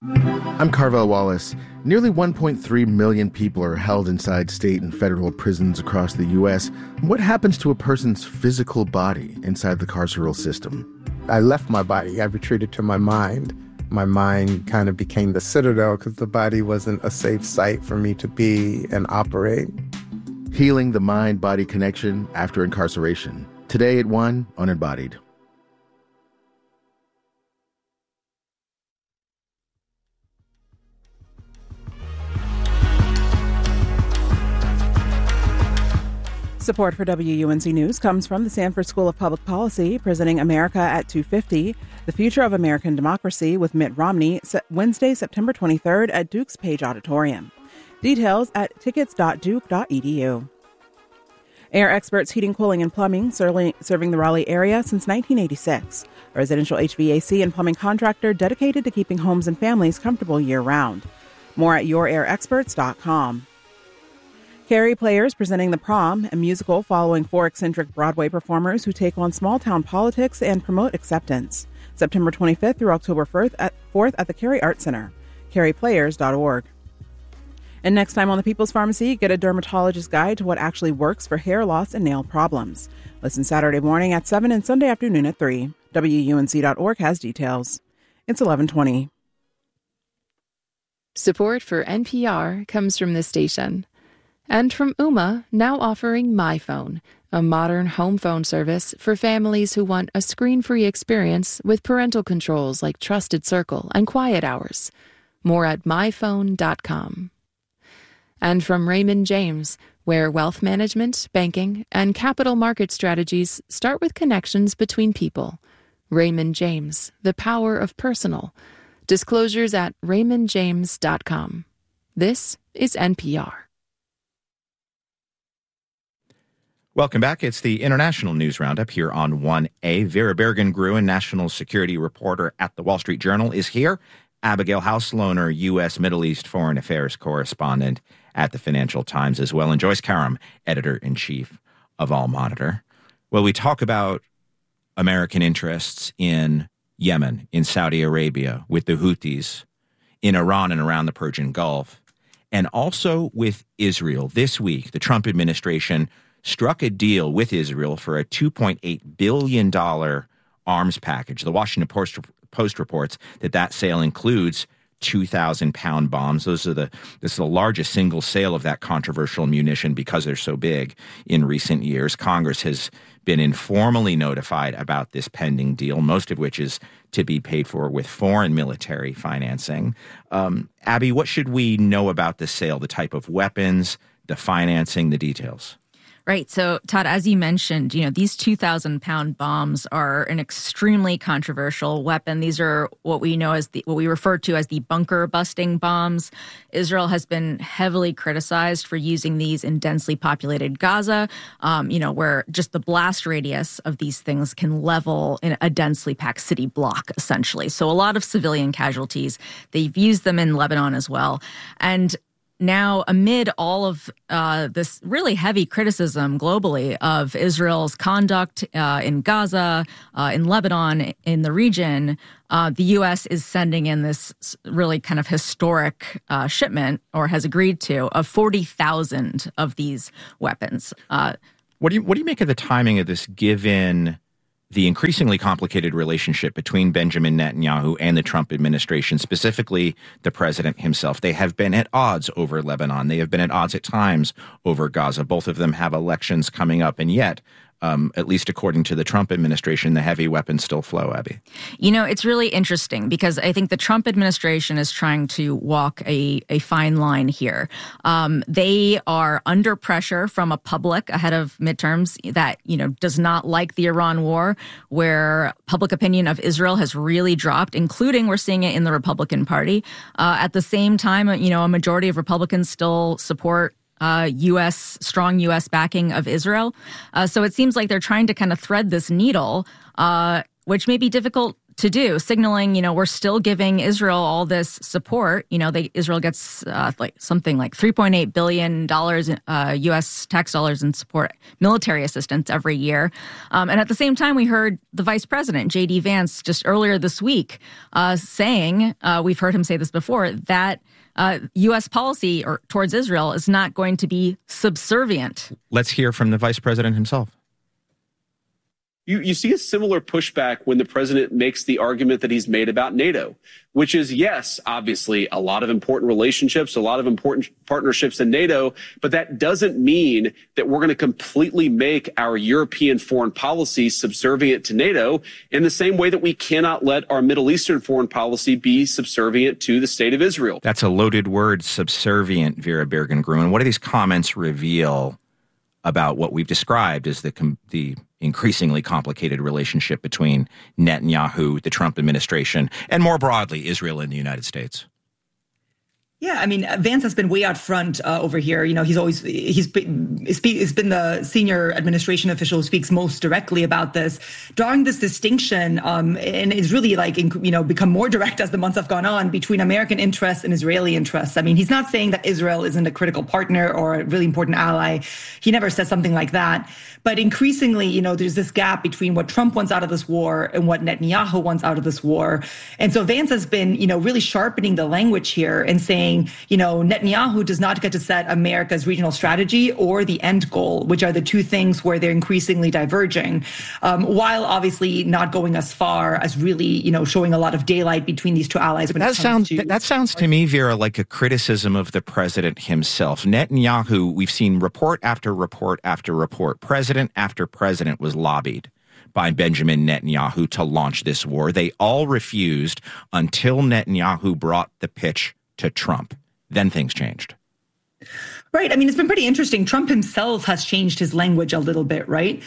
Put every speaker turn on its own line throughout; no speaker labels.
I'm Carvel Wallace. Nearly 1.3 million people are held inside state and federal prisons across the U.S. What happens to a person's physical body inside the carceral system?
I left my body. I retreated to my mind. My mind kind of became the citadel because the body wasn't a safe site for me to be and operate.
Healing the mind-body connection after incarceration. Today at 1 on Embodied.
Support for WUNC News comes from the Sanford School of Public Policy, presenting America at 250, The Future of American Democracy with Mitt Romney, Wednesday, September 23rd at Duke's Page Auditorium. Details at tickets.duke.edu. Air Experts Heating, Cooling, and Plumbing, serving the Raleigh area since 1986. A residential HVAC and plumbing contractor dedicated to keeping homes and families comfortable year-round. More at yourairexperts.com. Carrie Players presenting The Prom, a musical following 4 eccentric Broadway performers who take on small-town politics and promote acceptance. September 25th through October 4th at the Carrie Art Center. CarriePlayers.org. And next time on The People's Pharmacy, get a dermatologist's guide to what actually works for hair loss and nail problems. Listen Saturday morning at 7 and Sunday afternoon at 3. WUNC.org has details. It's 11:20.
Support for NPR comes from this station. And from Ooma, now offering MyPhone, a modern home phone service for families who want a screen-free experience with parental controls like Trusted Circle and Quiet Hours. More at myphone.com. And from Raymond James, where wealth management, banking, and capital market strategies start with connections between people. Raymond James, the power of personal. Disclosures at raymondjames.com. This is NPR.
Welcome back. It's the International News Roundup here on 1A. Vera Bergen-Gruen, national security reporter at The Wall Street Journal, is here. Abigail Housloner, U.S. Middle East Foreign Affairs correspondent at the Financial Times as well, and Joyce Karam, editor-in-chief of All Monitor. Well, we talk about American interests in Yemen, in Saudi Arabia, with the Houthis, in Iran and around the Persian Gulf, and also with Israel. This week, the Trump administration struck a deal with Israel for a $2.8 billion arms package. The Washington Post reports that sale includes 2,000-pound bombs. This is the largest single sale of that controversial munition because they're so big in recent years. Congress has been informally notified about this pending deal, most of which is to be paid for with foreign military financing. Abby, what should we know about the sale, the type of weapons, the financing, the details?
Right. So, Todd, as you mentioned, these 2,000-pound bombs are an extremely controversial weapon. These are what we know as what we refer to as the bunker-busting bombs. Israel has been heavily criticized for using these in densely populated Gaza, where just the blast radius of these things can level in a densely packed city block, essentially. So a lot of civilian casualties. They've used them in Lebanon as well. And now, amid all of this really heavy criticism globally of Israel's conduct in Gaza, in Lebanon, in the region, the U.S. is sending in this really kind of historic shipment, or has agreed to, of 40,000 of these weapons.
What do you make of the timing of this, given the increasingly complicated relationship between Benjamin Netanyahu and the Trump administration, specifically the president himself? They have been at odds over Lebanon. They have been at odds at times over Gaza. Both of them have elections coming up, and yet, at least according to the Trump administration, the heavy weapons still flow, Abby.
It's really interesting because I think the Trump administration is trying to walk a fine line here. They are under pressure from a public ahead of midterms that, does not like the Iran war, where public opinion of Israel has really dropped, including we're seeing it in the Republican Party. At the same time, a majority of Republicans still support strong U.S. backing of Israel. So it seems like they're trying to kind of thread this needle, which may be difficult to do, signaling, we're still giving Israel all this support. Israel gets something like $3.8 billion U.S. tax dollars in support, military assistance every year. And at the same time, we heard the vice president, J.D. Vance, just earlier this week saying, we've heard him say this before, that U.S. policy towards Israel is not going to be subservient.
Let's hear from the vice president himself.
You see a similar pushback when the president makes the argument that he's made about NATO, which is, yes, obviously a lot of important relationships, a lot of important partnerships in NATO, but that doesn't mean that we're going to completely make our European foreign policy subservient to NATO in the same way that we cannot let our Middle Eastern foreign policy be subservient to the state of Israel.
That's a loaded word, subservient, Vera Bergen-Gruen. What do these comments reveal about what we've described as the increasingly complicated relationship between Netanyahu, the Trump administration, and more broadly, Israel and the United States?
Yeah, I mean, Vance has been way out front over here. He's been the senior administration official who speaks most directly about this, drawing this distinction, and is really become more direct as the months have gone on between American interests and Israeli interests. I mean, he's not saying that Israel isn't a critical partner or a really important ally. He never says something like that. But increasingly, there's this gap between what Trump wants out of this war and what Netanyahu wants out of this war. And so Vance has been, really sharpening the language here and saying, Netanyahu does not get to set America's regional strategy or the end goal, which are the two things where they're increasingly diverging, while obviously not going as far as really, showing a lot of daylight between these two allies.
That sounds to me, Vera, like a criticism of the president himself. Netanyahu, we've seen report after report after report. President after president was lobbied by Benjamin Netanyahu to launch this war. They all refused until Netanyahu brought the pitch to Trump. Then things changed.
Right. I mean, it's been pretty interesting. Trump himself has changed his language a little bit, right?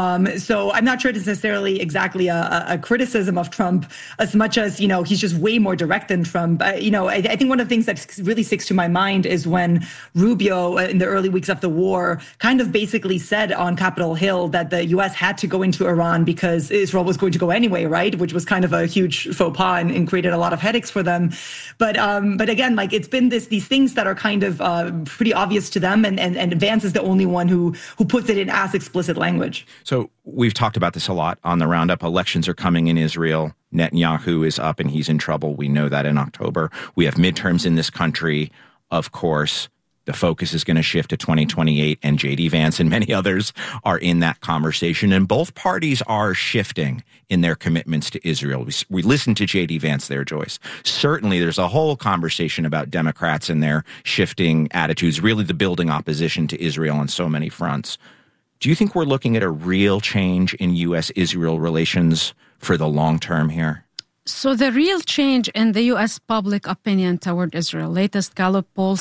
So I'm not sure it's necessarily exactly a criticism of Trump as much as, he's just way more direct than Trump. I think one of the things that really sticks to my mind is when Rubio, in the early weeks of the war, kind of basically said on Capitol Hill that the U.S. had to go into Iran because Israel was going to go anyway, right? Which was kind of a huge faux pas and created a lot of headaches for them. But again, it's been these things that are kind of pretty obvious to them, and Vance is the only one who puts it in as explicit language.
So we've talked about this a lot on the Roundup. Elections are coming in Israel. Netanyahu is up and he's in trouble. We know that in October. We have midterms in this country. Of course, the focus is going to shift to 2028, and J.D. Vance and many others are in that conversation. And both parties are shifting in their commitments to Israel. We listened to J.D. Vance there, Joyce. Certainly, there's a whole conversation about Democrats and their shifting attitudes, really the building opposition to Israel on so many fronts. Do you think we're looking at a real change in U.S.-Israel relations for the long term here?
So the real change in the U.S. public opinion toward Israel, latest Gallup poll,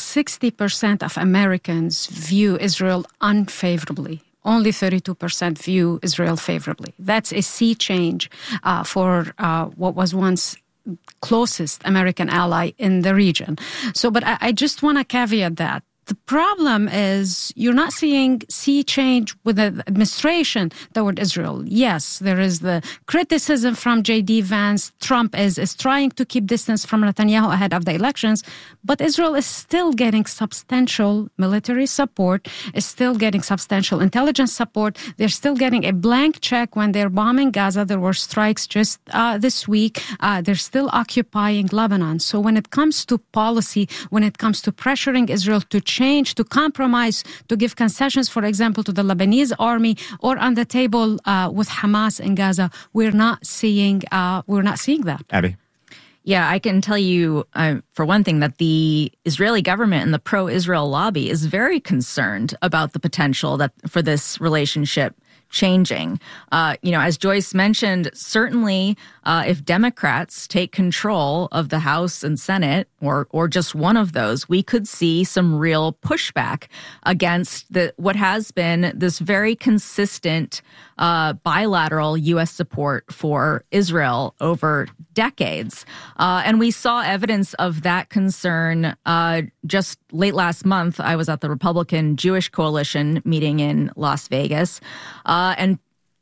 60% of Americans view Israel unfavorably. Only 32% view Israel favorably. That's a sea change for what was once closest American ally in the region. So, but I just want to caveat that. The problem is you're not seeing sea change with the administration toward Israel. Yes, there is the criticism from J.D. Vance. Trump is trying to keep distance from Netanyahu ahead of the elections, but Israel is still getting substantial military support, is still getting substantial intelligence support. They're still getting a blank check when they're bombing Gaza. There were strikes just this week. They're still occupying Lebanon. So when it comes to policy, when it comes to pressuring Israel to change, to compromise, to give concessions, for example, to the Lebanese army, or on the table with Hamas in Gaza, we're not seeing that.
Abby?
Yeah, I can tell you, for one thing, that the Israeli government and the pro-Israel lobby is very concerned about the potential that for this relationship changing. As Joyce mentioned, certainly if Democrats take control of the House and Senate, or just one of those, we could see some real pushback against what has been this very consistent bilateral U.S. support for Israel over decades. And we saw evidence of that concern just late last month. I was at the Republican Jewish Coalition meeting in Las Vegas. And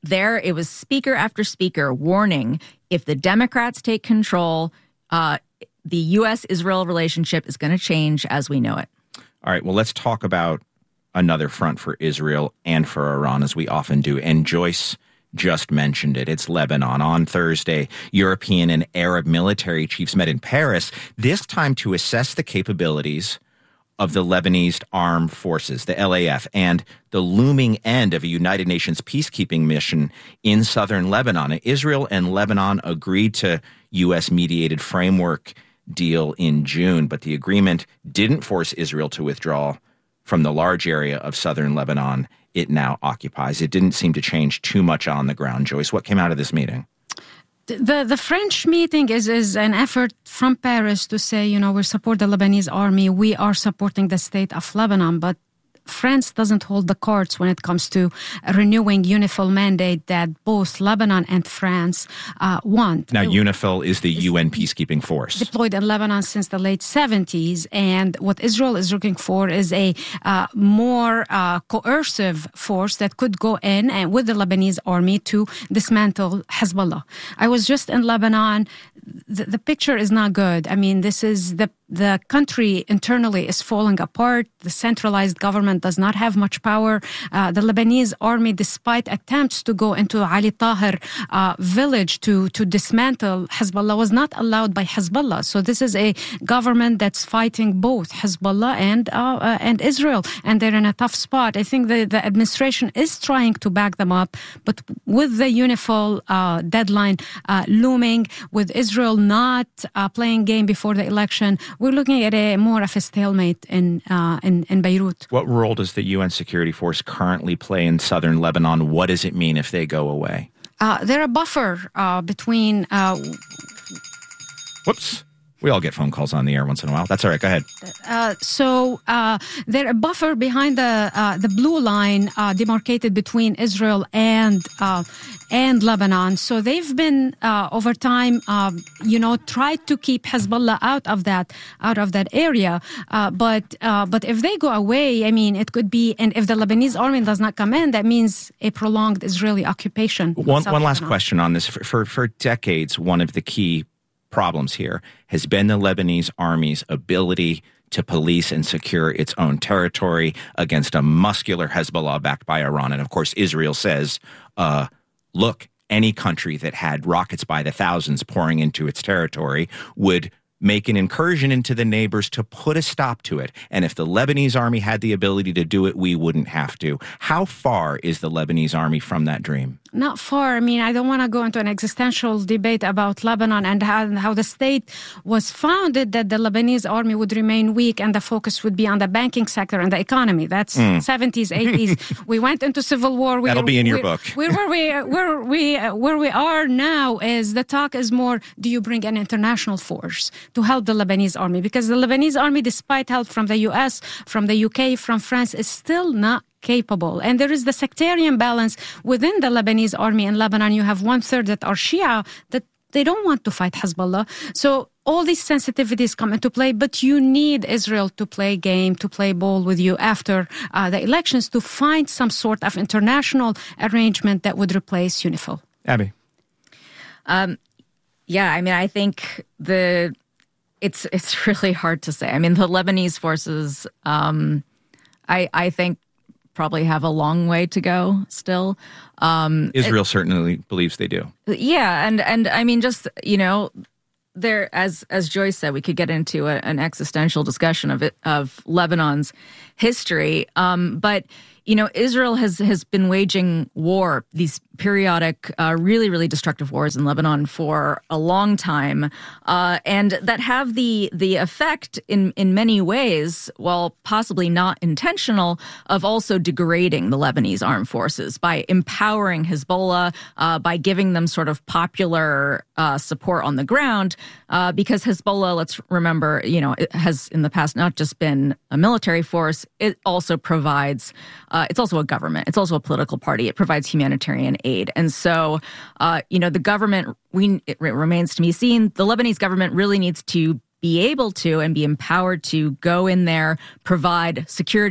there it was speaker after speaker warning, if the Democrats take control, the U.S.-Israel relationship is going to change as we know it.
All right, well, let's talk about another front for Israel and for Iran, as we often do. And Joyce just mentioned it. It's Lebanon. On Thursday, European and Arab military chiefs met in Paris, this time to assess the capabilities of the Lebanese armed forces, the LAF, and the looming end of a United Nations peacekeeping mission in southern Lebanon. Israel and Lebanon agreed to U.S.-mediated framework deal in June, but the agreement didn't force Israel to withdraw from the large area of southern Lebanon it now occupies. It didn't seem to change too much on the ground. Joyce, what came out of this meeting?
The French meeting is an effort from Paris to say, we support the Lebanese army. We are supporting the state of Lebanon, but France doesn't hold the cards when it comes to renewing UNIFIL mandate that both Lebanon and France want.
Now, UNIFIL is the UN peacekeeping force.
Deployed in Lebanon since the late 70s. And what Israel is looking for is a more coercive force that could go in and with the Lebanese army to dismantle Hezbollah. I was just in Lebanon. The picture is not good. I mean, this is the country internally is falling apart. The centralized government does not have much power. The Lebanese army, despite attempts to go into Ali Tahir village to dismantle Hezbollah, was not allowed by Hezbollah. So this is a government that's fighting both Hezbollah and Israel, and they're in a tough spot. I think the administration is trying to back them up, but with the UNIFIL deadline looming, with Israel not playing game before the election, we're looking at more of a stalemate in Beirut.
What role does the UN security force currently play in southern Lebanon? What does it mean if they go away?
They're a buffer between...
Whoops. We all get phone calls on the air once in a while. That's all right. Go ahead.
So they're a buffer behind the blue line demarcated between Israel and Lebanon. So they've been over time, tried to keep Hezbollah out of that area. But if they go away, I mean, it could be, and if the Lebanese army does not come in, that means a prolonged Israeli occupation.
One last question on this. For decades, one of the key problems here has been the Lebanese army's ability to police and secure its own territory against a muscular Hezbollah backed by Iran. And of course, Israel says, look, any country that had rockets by the thousands pouring into its territory would make an incursion into the neighbors to put a stop to it. And if the Lebanese army had the ability to do it, we wouldn't have to. How far is the Lebanese army from that dream?
Not far. I mean, I don't want to go into an existential debate about Lebanon and how the state was founded, that the Lebanese army would remain weak and the focus would be on the banking sector and the economy. That's 70s, 80s. We went into civil war.
That'll be in your book.
Where we are now is the talk is more, do you bring an international force to help the Lebanese army? Because the Lebanese army, despite help from the US, from the UK, from France, is still not capable. And there is the sectarian balance within the Lebanese army in Lebanon. You have 1/3 that are Shia, that they don't want to fight Hezbollah. So all these sensitivities come into play, but you need Israel to play game, to play ball with you after the elections to find some sort of international arrangement that would replace UNIFIL.
Abby.
Yeah, I mean, I think it's really hard to say. I mean, the Lebanese forces, I think, probably have a long way to go still.
Israel certainly believes they do.
Yeah, and I mean, just, there, as Joyce said, we could get into an existential discussion of Lebanon's history, but Israel has been waging war, these periodic, really, really destructive wars in Lebanon for a long time, and that have the effect in many ways, while possibly not intentional, of also degrading the Lebanese armed forces by empowering Hezbollah, by giving them sort of popular support on the ground, because Hezbollah, let's remember, it has in the past not just been a military force, it also provides, it's also a government, it's also a political party, it provides humanitarian aid. And so, the government, it remains to be seen, the Lebanese government really needs to be able to and be empowered to go in there, provide security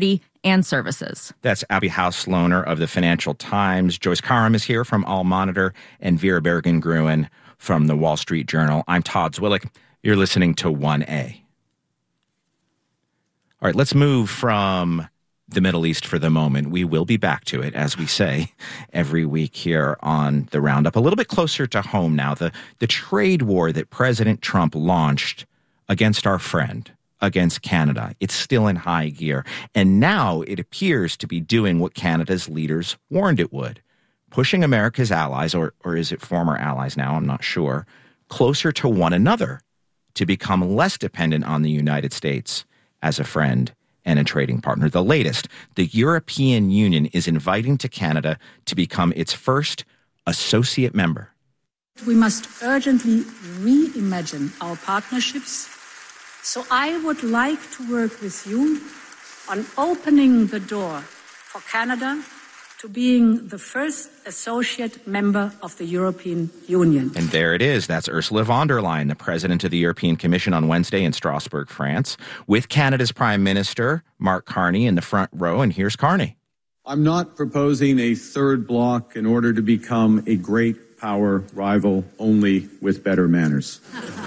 and services.
That's Abby House-Lohner of the Financial Times. Joyce Karam is here from All Monitor, and Vera Bergen-Gruen from the Wall Street Journal. I'm Todd Zwillich. You're listening to 1A. All right, let's move from the Middle East for the moment. We will be back to it, as we say every week here on the Roundup. A little bit closer to home now, the trade war that President Trump launched against our friend, against Canada. It's still in high gear. And now it appears to be doing what Canada's leaders warned it would, pushing America's allies, or is it former allies now, I'm not sure, closer to one another to become less dependent on the United States as a friend and a trading partner. The latest, the European Union is inviting to Canada to become its first associate member.
We must urgently reimagine our partnerships. So I would like to work with you on opening the door for Canada to being the first associate member of the European Union.
And there it is. That's Ursula von der Leyen, the president of the European Commission, on Wednesday in Strasbourg, France, with Canada's Prime Minister, Mark Carney, in the front row. And here's Carney.
I'm not proposing a third bloc in order to become a great power rival, only with better manners.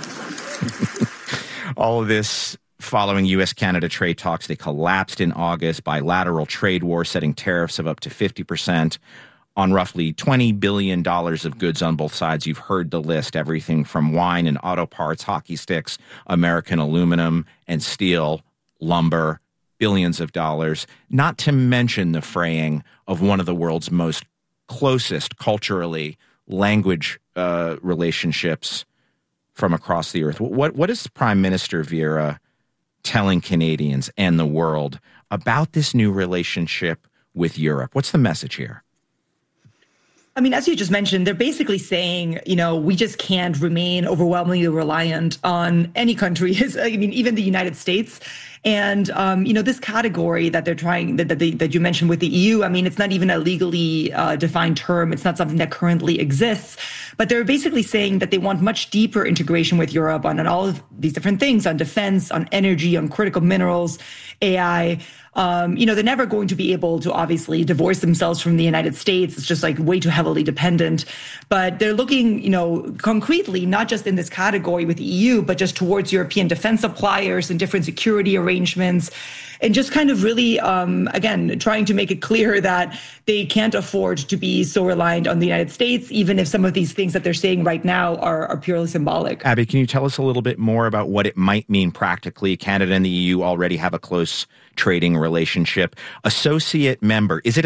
All of this following U.S.-Canada trade talks. They collapsed in August. Bilateral trade war setting tariffs of up to 50% on roughly $20 billion of goods on both sides. You've heard the list, everything from wine and auto parts, hockey sticks, American aluminum and steel, lumber, billions of dollars, not to mention the fraying of one of the world's most closest culturally language relationships from across the earth. What is Prime Minister Vera telling Canadians and the world about this new relationship with Europe? What's the message here?
I mean, as you just mentioned, they're basically saying, we just can't remain overwhelmingly reliant on any country. I mean, even the United States. And, this category that they're trying, that you mentioned with the EU, I mean, it's not even a legally defined term. It's not something that currently exists. But they're basically saying that they want much deeper integration with Europe on all of these different things, on defense, on energy, on critical minerals, AI. They're never going to be able to obviously divorce themselves from the United States. It's just like way too heavily dependent. But they're looking, concretely, not just in this category with the EU, but just towards European defense suppliers and different security arrangements. And just kind of really, again, trying to make it clear that they can't afford to be so reliant on the United States, even if some of these things that they're saying right now are purely symbolic.
Abby, can you tell us a little bit more about what it might mean practically? Canada and the EU already have a close trading relationship. Associate member, is it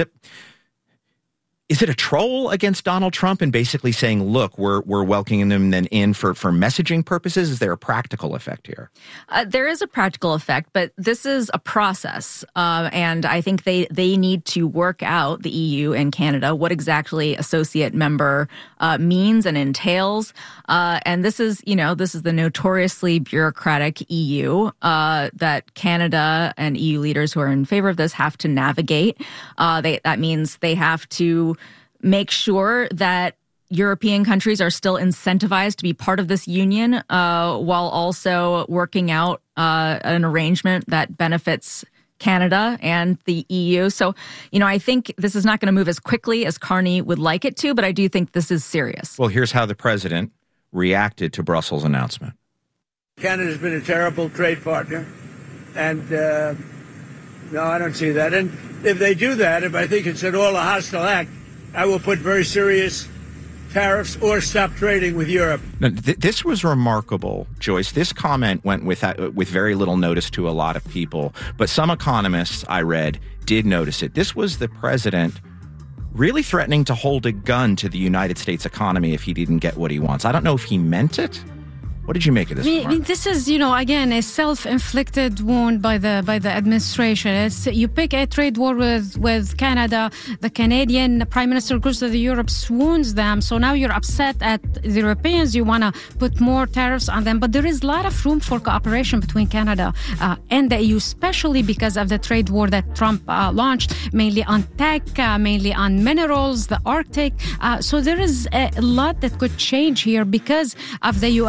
a troll against Donald Trump and basically saying, look, we're welcoming them then in for messaging purposes? Is there a practical effect here?
There is a practical effect, but this is a process. And I think they need to work out, the EU and Canada, what exactly associate member means and entails. And this is the notoriously bureaucratic EU that Canada and EU leaders who are in favor of this have to navigate. That means they have to make sure that European countries are still incentivized to be part of this union, while also working out an arrangement that benefits Canada and the EU. So, I think this is not going to move as quickly as Carney would like it to, but I do think this is serious.
Well, here's how the president reacted to Brussels' announcement.
Canada's been a terrible trade partner, and no, I don't see that. And if they do that, if I think it's at all a hostile act, I will put very serious tariffs or stop trading with Europe.
Now, this was remarkable, Joyce. This comment went with very little notice to a lot of people, but some economists I read did notice it. This was the president really threatening to hold a gun to the United States economy if he didn't get what he wants. I don't know if he meant it. What did you make of this?
This is, again, a self-inflicted wound by the administration. You pick a trade war with Canada. The Canadian Prime Minister goes to Europe, swoons them. So now you're upset at the Europeans. You want to put more tariffs on them. But there is a lot of room for cooperation between Canada and the EU, especially because of the trade war that Trump launched, mainly on tech, mainly on minerals, the Arctic. So there is a lot that could change here because of the U.S.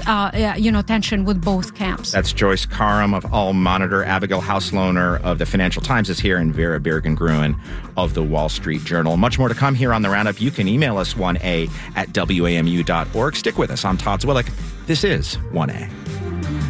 tension with both camps.
That's Joyce Karam of All Monitor. Abigail Hauslohner of the Financial Times is here, and Vera Bergen-Gruen of the Wall Street Journal. Much more to come here on The Roundup. You can email us 1A@WAMU.org. Stick with us. I'm Todd Zwillich. This is 1A.